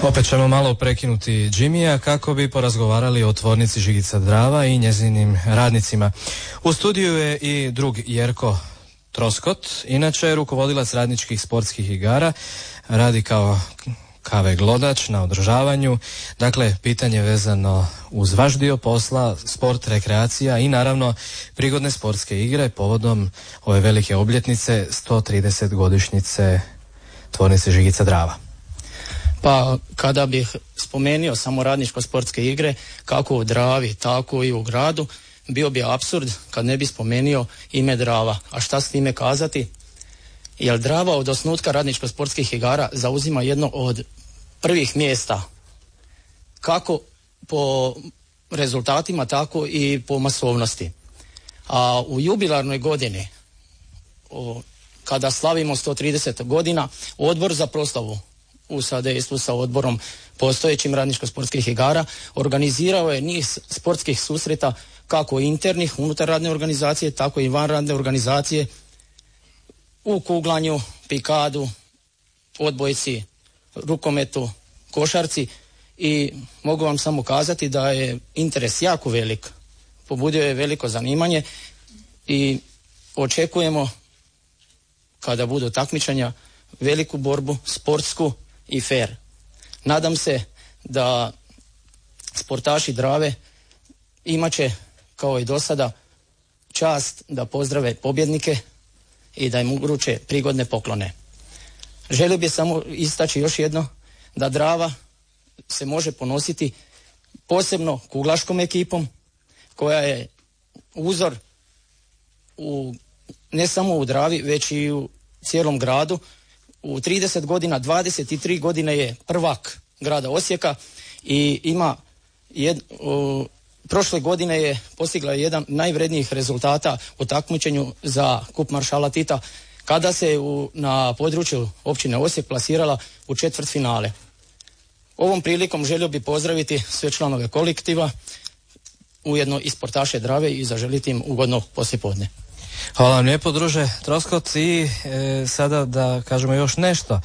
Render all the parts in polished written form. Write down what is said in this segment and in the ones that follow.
Opet ćemo malo prekinuti Jimmya kako bi porazgovarali o tvornici Žigica Drava i njezinim radnicima. U studiju je i drug Jerko Troskot, inače rukovodilac radničkih sportskih igara, radi kao KV glodač na održavanju. Dakle, pitanje vezano uz vaš dio posla, sport, rekreacija i naravno prigodne sportske igre povodom ove velike obljetnice 130 godišnjice tvornice Žigica Drava. Pa kada bih spomenuo samo radničko-sportske igre, kako u Dravi, tako i u gradu, bio bi apsurd kad ne bi spomenuo ime Drava. A šta s time kazati? Jer Drava od osnutka radničko-sportskih igara zauzima jedno od prvih mjesta, kako po rezultatima, tako i po masovnosti. A u jubilarnoj godini, kada slavimo 130 godina, Odbor za proslavu u sadejstvu sa odborom postojećim radničko-sportskih igara organizirao je niz sportskih susreta, kako internih unutar radne organizacije, tako i van radne organizacije, u kuglanju, pikadu, odbojci, rukometu, košarci, i mogu vam samo kazati da je interes jako velik, pobudio je veliko zanimanje i očekujemo, kada budu takmičenja, veliku borbu, sportsku i fair. Nadam se da sportaši Drave imat će, kao i do sada, čast da pozdrave pobjednike i da im uruče prigodne poklone. Želio bih samo istaći još jedno, da Drava se može ponositi posebno kuglaškom ekipom, koja je uzor ne samo u Dravi, već i u cijelom gradu. U 30 godina, 23 godine je prvak grada Osijeka i ima prošle godine je postigla jedan najvrednijih rezultata u takmičenju za kup maršala Tita, kada se na području općine Osijek plasirala u četvrtfinale. Ovom prilikom želio bi pozdraviti sve članove kolektiva, ujedno i sportaše Drave, i zaželiti im ugodno poslijepodne. Hvala vam lijepo, druže Troskot. I sada da kažemo još nešto.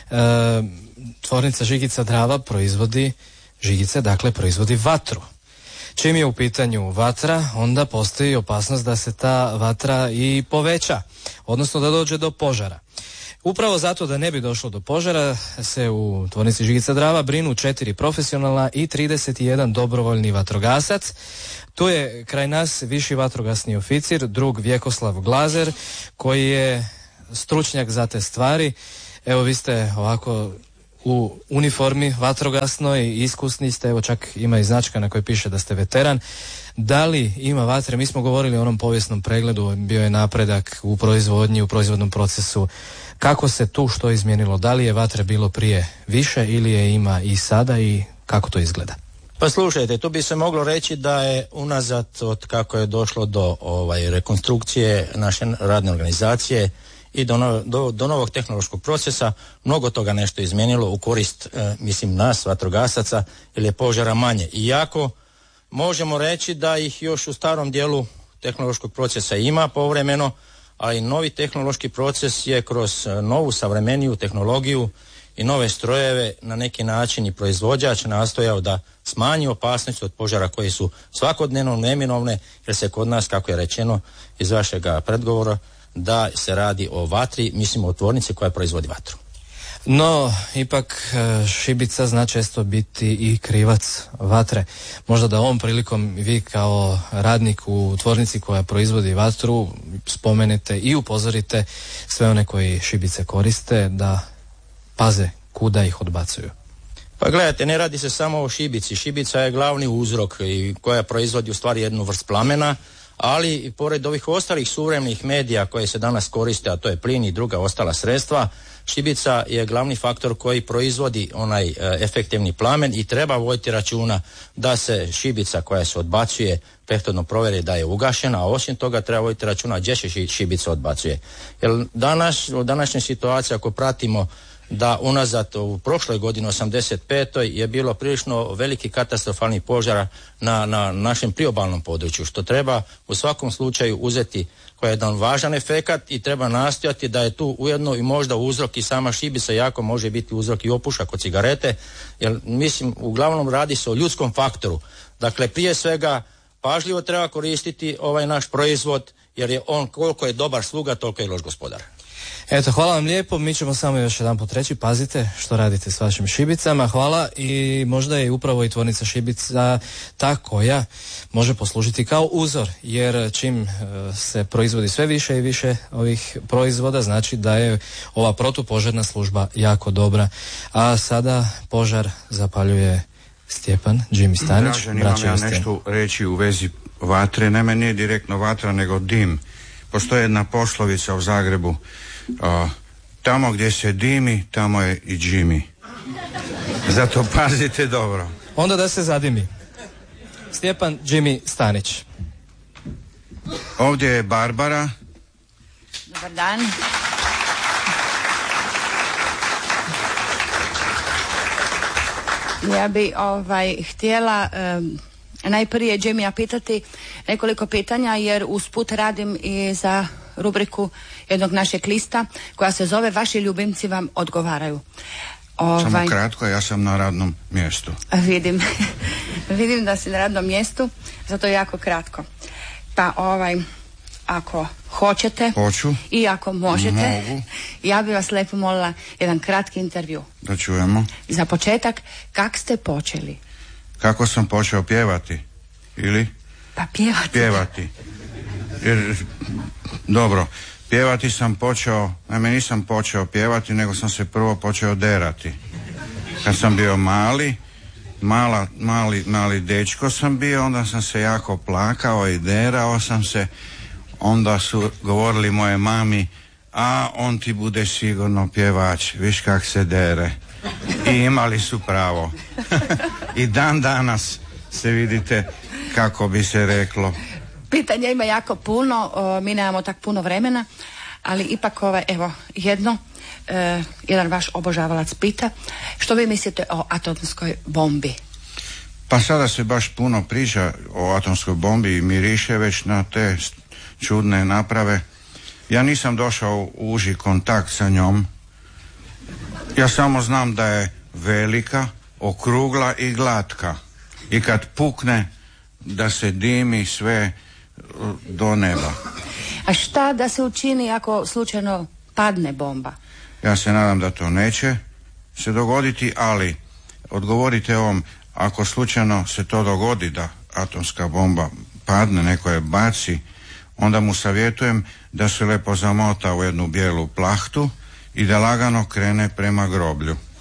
Tvornica Žigica Drava proizvodi žigice, dakle proizvodi vatru. Čim je u pitanju vatra, onda postoji opasnost da se ta vatra i poveća, odnosno da dođe do požara. Upravo zato da ne bi došlo do požara se u tvornici Žigica Drava brinu 4 profesionalna i 31 dobrovoljni vatrogasac. Tu je kraj nas viši vatrogasni oficir, drug Vjekoslav Glazer, koji je stručnjak za te stvari. Evo, vi ste ovako u uniformi vatrogasnoj, iskusni ste, evo čak ima i značka na kojoj piše da ste veteran. Da li ima vatre? Mi smo govorili o onom povijesnom pregledu, bio je napredak u proizvodnji, u proizvodnom procesu. Kako se tu što izmijenilo? Da li je vatre bilo prije više ili je ima i sada i kako to izgleda? Pa slušajte, tu bi se moglo reći da je unazad od kako je došlo do rekonstrukcije naše radne organizacije i do novog tehnološkog procesa, mnogo toga nešto izmijenilo u korist, nas, vatrogasaca, jer je požara manje. Iako možemo reći da ih još u starom dijelu tehnološkog procesa ima povremeno, a i novi tehnološki proces je kroz novu savremeniju tehnologiju i nove strojeve na neki način i proizvođač nastojao da smanji opasnost od požara koji su svakodnevno neminovne, jer se kod nas, kako je rečeno iz vašega predgovora, da se radi o vatri, mislimo o tvornici koja proizvodi vatru. No, ipak šibica zna često biti i krivac vatre. Možda da ovom prilikom vi kao radnik u tvornici koja proizvodi vatru spomenete i upozorite sve one koji šibice koriste da paze kuda ih odbacuju. Pa gledajte, ne radi se samo o šibici. Šibica je glavni uzrok i koja proizvodi u stvari jednu vrst plamena, ali i pored ovih ostalih suvremenih medija koje se danas koriste, a to je plin i druga ostala sredstva, šibica je glavni faktor koji proizvodi onaj efektivni plamen i treba voditi računa da se šibica koja se odbacuje prethodno provjeri da je ugašena, a osim toga treba voditi računa gdje se šibica odbacuje. Jer u današnjoj situaciji, ako pratimo da unazad u prošloj godini 85. je bilo prilično veliki katastrofalnih požara na našem priobalnom području, što treba u svakom slučaju uzeti kao jedan važan efekat i treba nastojati da je tu ujedno i možda uzrok i sama šibica, jako može biti uzrok i opušak od cigarete, jer mislim uglavnom radi se o ljudskom faktoru. Dakle, prije svega pažljivo treba koristiti ovaj naš proizvod, jer je on koliko je dobar sluga, toliko je loš gospodar. Eto, hvala vam lijepo, mi ćemo samo još jedanput reći, pazite što radite s vašim šibicama, hvala, i možda je upravo i tvornica šibica ta koja može poslužiti kao uzor, jer čim se proizvodi sve više i više ovih proizvoda, znači da je ova protupožarna služba jako dobra. A sada požar zapaljuje Stjepan, Jimmy Stanić. Dražen, imam ja nešto reći u vezi vatre, naime nije direktno vatra nego dim. Postoji jedna poslovica u Zagrebu, tamo gdje se dimi, tamo je i Jimmy. Zato pazite dobro. Onda da se zadimi. Stjepan, Jimmy Stanić. Ovdje je Barbara. Dobar dan. Ja bi htjela najprije Jimmy pitati nekoliko pitanja, jer usput radim i za rubriku jednog našeg lista koja se zove Vaši ljubimci vam odgovaraju. Samo kratko, ja sam na radnom mjestu. Vidim da si na radnom mjestu, zato jako kratko. Pa ako hoćete, hoću, i ako možete, mogu, ja bih vas lijepo molila jedan kratki intervju. Da čujemo. Za početak, kak ste počeli? Kako sam počeo pjevati? Ili? Pa pjevati. Jer, dobro, pjevati sam počeo, naime nisam počeo pjevati, nego sam se prvo počeo derati. Kad sam bio mali dečko sam bio, onda sam se jako plakao i derao sam se. Onda su govorili moje mami, a on ti bude sigurno pjevač, viš kak se dere. I imali su pravo. I dan danas se vidite, kako bi se reklo. Pitanja ima jako puno, mi nemamo tak puno vremena, ali ipak jedan vaš obožavalac pita, što vi mislite o atomskoj bombi? Pa sada se baš puno priča o atomskoj bombi i miriše već na te čudne naprave. Ja nisam došao u uži kontakt sa njom. Ja samo znam da je velika, okrugla i glatka. I kad pukne, da se dimi sve do neba. A šta da se učini ako slučajno padne bomba? Ja se nadam da to neće se dogoditi, ali odgovorite ovom, ako slučajno se to dogodi da atomska bomba padne, neko je baci, onda mu savjetujem da se lepo zamota u jednu bijelu plahtu i da lagano krene prema groblju.